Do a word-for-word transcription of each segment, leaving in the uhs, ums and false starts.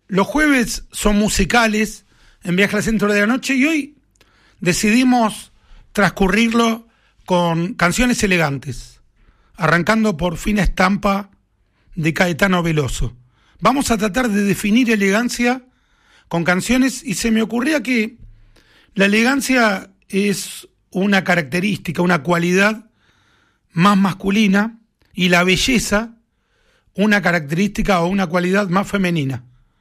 Los jueves son musicales en Viaje al Centro de la Noche y hoy decidimos transcurrirlo con canciones elegantes, arrancando por Fina Estampa de Caetano Veloso. Vamos a tratar de definir elegancia con canciones y se me ocurría que la elegancia es una característica, una cualidad más masculina y la belleza una característica o una cualidad más femenina.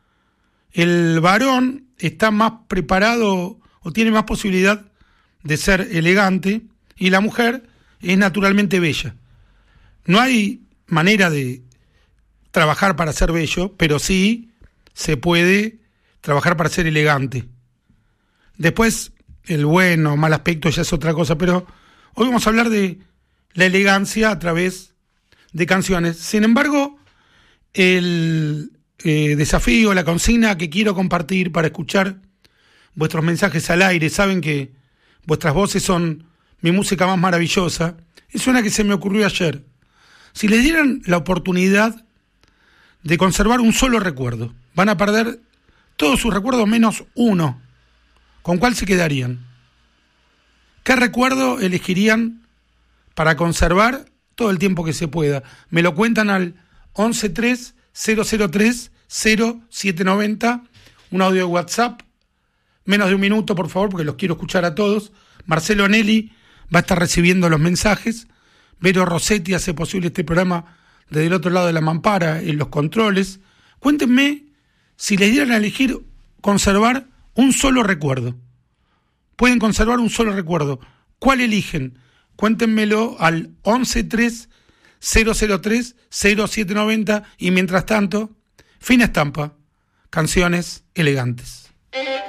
El varón está más preparado o tiene más posibilidad de ser elegante y la mujer es naturalmente bella. No hay manera de trabajar para ser bello, pero sí se puede trabajar para ser elegante. Después, el bueno o mal aspecto ya es otra cosa, pero hoy vamos a hablar de la elegancia a través de canciones. Sin embargo, el eh, desafío, la consigna que quiero compartir para escuchar vuestros mensajes al aire, saben que vuestras voces son mi música más maravillosa, es una que se me ocurrió ayer. Si les dieran la oportunidad de conservar un solo recuerdo, van a perder todos sus recuerdos menos uno, ¿con cuál se quedarían? ¿Qué recuerdo elegirían para conservar todo el tiempo que se pueda? Me lo cuentan al once tres cero cero tres cero siete nueve cero, un audio de WhatsApp, menos de un minuto por favor porque los quiero escuchar a todos. Marcelo Anelli va a estar recibiendo los mensajes, Vero Rossetti hace posible este programa desde el otro lado de la mampara en los controles. Cuéntenme si les dieran a elegir conservar un solo recuerdo. Pueden conservar un solo recuerdo. ¿Cuál eligen? Cuéntenmelo al once tres cero cero tres cero siete nueve cero y mientras tanto, Fina Estampa, canciones elegantes.